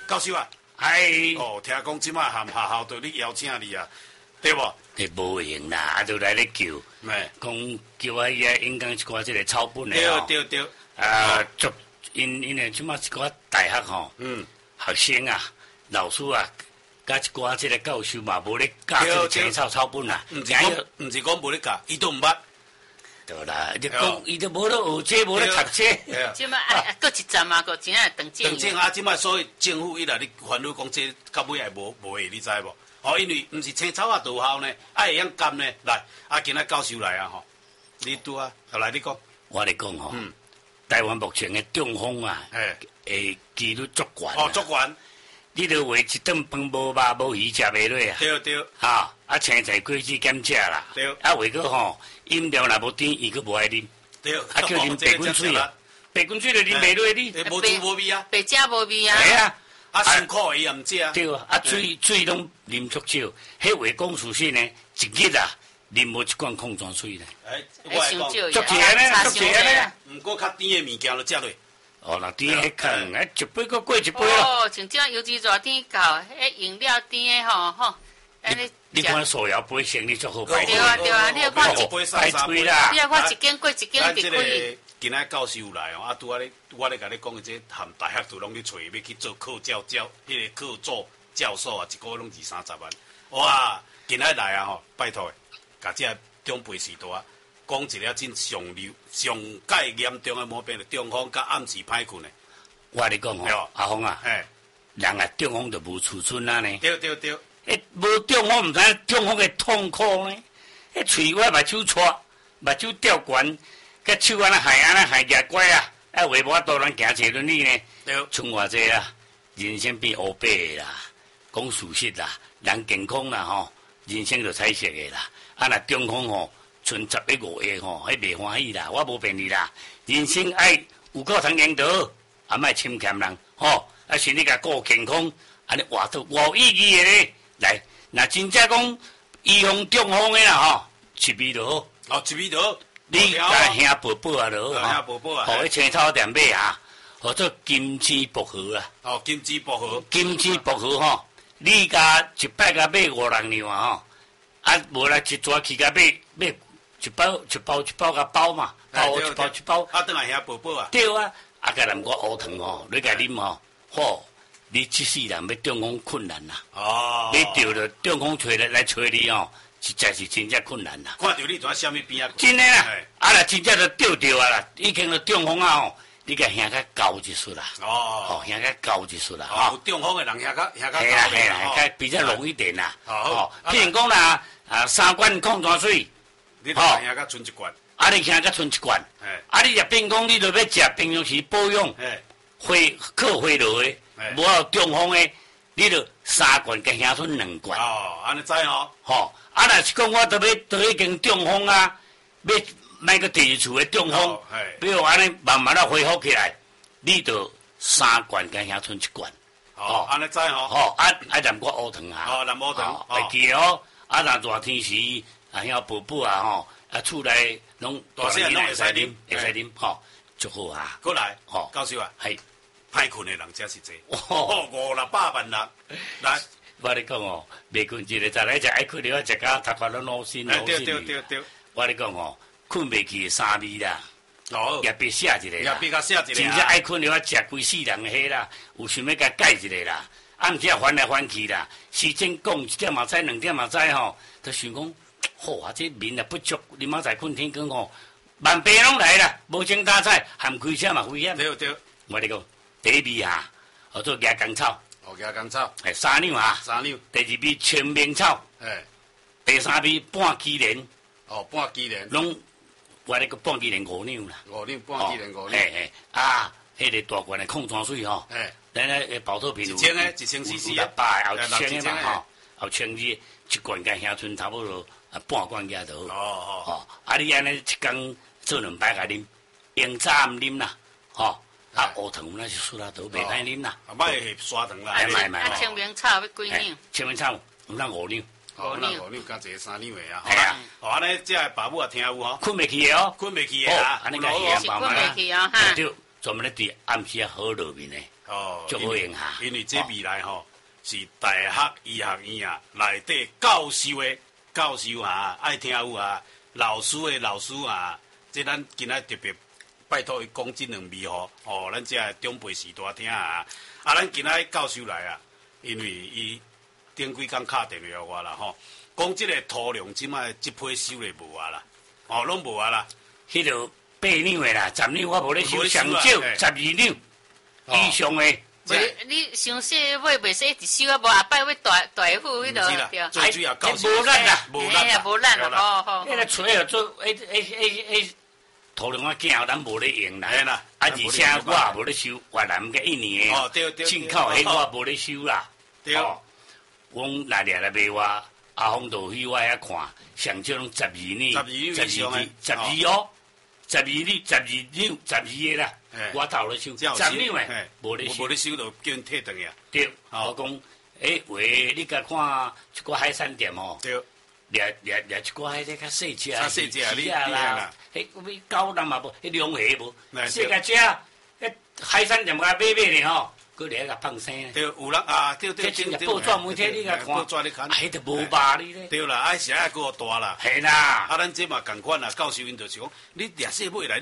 教授啊，哦，听讲即摆含学校对你邀请你啊，对无？ 迄无用啦，就来咧叫，讲叫我遐演讲一寡即个草本的吼。对。 足因为即摆一寡大学吼，学生啊、老师啊，甲一寡即个教授嘛，无咧教即个青草本啦。 毋是讲无咧教，伊都毋捌。 对啦，就讲伊都无咧学这，无咧读这。 即摆搁一站嘛，搁真系等证。 等证啊！即摆所以政府伊来咧烦恼讲这到尾也无会，你知无？哦，因为毋是青草啊大校呢，会晓甘呢。来，今仔教授来啊吼，你拄啊，来你讲。 我咧讲吼，台湾目前的中风啊，诶，几率足悬。 哦，足悬。 你著话一顿饭无肉无鱼食袂落啊。 对。 啊，青菜果子减食啦。 对。 啊，话个吼，饮料若无甜，伊佫无爱啉。 对。 啊，叫啉白滚水啊，白滚水著啉袂落你。 无滋无味啊。 白食无味啊。 系啊。 辛苦伊也毋食。 对啊，水拢啉足少，迄话讲事实呢，一日啊，啉无一罐矿泉水咧。 我来讲， 足甜咧，足甜咧。 毋过较甜的物件就食落。 哦，若甜迄坑，一杯搁过一杯咯。 哦，像这尤其热天到，迄饮料甜的吼。 你看手摇杯生意足好摆。对啊，你要看一杯三杯啦。 你要看一间过一间就可以。 今仔教授来哦，拄仔咧，我咧甲你讲，这含大学都拢咧找要去做课教，迄个课座教授啊，一个月拢20-30万。哇，今仔来啊吼，拜托，甲这中培时代讲一个真上介严重的毛病，中风甲暗时歹困的。 我咧讲吼，阿峰啊，人啊中风就无储存啊呢。 对。 无中风，毋知中风的痛苦呢。喙我目睭搓，目睭掉管。甲手安尼害夹拐啊！话无法度咱行坐轮椅呢。剩偌济啊，人生变乌白的啦。讲事实啦，人健康啦吼，人生就彩色的啦。啊，若中风吼，剩11、5个吼，迄袂欢喜啦。我无骗你啦，人生爱有够通赢得，啊，莫侵欠人吼。啊，身体甲顾健康，安尼活到有意义的咧。来，若真正讲预防中风的啦吼，一味就好。 哦，一味就好。 你甲兄伯伯啊，就好， 兄伯伯啊， 互迄青草店买啊，或者金枝薄荷啊。 哦，金枝薄荷。 金枝薄荷吼，你甲一摆甲买5-6样啊吼，啊无来一抓去甲买一包甲包嘛，一包。 啊，等下兄伯伯啊。 对啊，啊甲人我乌糖吼，你甲啉吼，吼，你这世人要中风困难啦。 哦。 你着着中风来找你吼。实在是真正困难啦！ 看到你在什么边啊？ 真诶啦！啊啦，真正就钓啊啦！已经都中风啊吼，你甲兄较高一撮啦。哦，兄较高一撮啦。 有中风诶人兄较高。 系啦，比较容易点啦。哦，譬如讲啦，3罐矿泉水， 你兄较存1罐。 啊，你兄较存1罐。啊，你若变讲你著要食平常时保养，靠回落诶，无有中风诶，你著3罐甲兄存2罐。 哦，安尼知吼。 吼。啊，若是讲我都已经中风啊，要买个第二次的中风，比如安尼慢慢啊恢复起来，你就3罐加兄存1罐。 哦，安尼知吼。 哦，啊淋我乌糖啊。 哦，淋乌糖。 会记哦。啊，若热天时，兄伯伯啊吼，啊厝内拢大细拢会使啉， 会使啉吼，足好啊。 过来，吼，教授啊， 系歹困的人真是多。哦，500-600万人来。 我咧讲哦，袂困一个，再来食爱困了，食甲头壳拢老心。 对。 我咧讲哦，困袂去的3味啦。 哦。 也别写一个啦。 也别甲写一个。 真正爱困了，食规世人的迄啦，有想要甲改一个啦。啊，毋则翻来翻去啦。时间讲1点嘛知，2点嘛知吼，就想讲，好啊，这眠也不足，你妈在困天光吼，万病拢来啦，无精打采，含开车嘛危险。 对。 我咧讲，第一味啊，叫做野甘草。 野甘草， 3两啊 ，3两。 第2味青明草，第3味半枝莲。 哦，半枝莲。 拢我咧个半枝莲5两啦。 5两，半枝莲5两。 啊，迄个大罐的矿泉水吼，咱咧保特瓶有 1000 cc 啊，后1000的嘛吼，后1000支1罐甲兄剩差不多半罐价就好。哦。啊，你安尼一工做2摆甲啉，用早暗啉啦，吼。啊，乌糖那是输啦，都袂歹啉啦。 莫会砂糖啦。 啊，青明草要几两？ 青明草有咱5两。 5两加一个3两的啊。 系啊。 哦，安尼这爸母也听有吼。 困袂去的哦。 困袂去的啊。 安尼个兄爸妈困袂去哦哈。 对，专门咧对暗时啊好落眠的。 哦， 就好用下。 因为这未来吼是大学医学院啊内底教授啊，爱听有啊，老师啊，这咱今仔特别拜托伊讲这两味吼，哦，咱这长辈时代听啊，咱今仔教授来啊，因为伊顶几工敲电话我啦吼，讲这个土壤即摆这批收咧无啊啦，哦，拢无啊啦， 迄个8两的啦，10两我无咧收，上少12两以上的。 你详细买袂使一直收啊，无下摆要大户迄落对。 最主要教授无力啦， 无力啦，好。 迄个吹啊做土壤啊囝，咱无咧用啦。 啦， 而且我也无咧收，越南嘅1年哦，对， 进口迄我无咧收啦。 对， 阮来掠来卖我，阿峰都去我遐看，上少拢12年，12哦，12两啦。我头咧收10两诶，无咧收就叫人退转去啊。 对，我讲，话你甲看一个海产店吼， 对， 掠一个迄个较细只， 你啦，迄狗人嘛无，迄龙虾无，细个只，迄海产店甲买咧吼，佮掠甲放生。 对，有人啊，对， 这真正报纸媒体你甲看， 报纸你看， 迄都无吧你咧。 对啦，爱是爱个大啦。 系啦， 咱这嘛共款啦，教授因就是讲，你掠细尾来。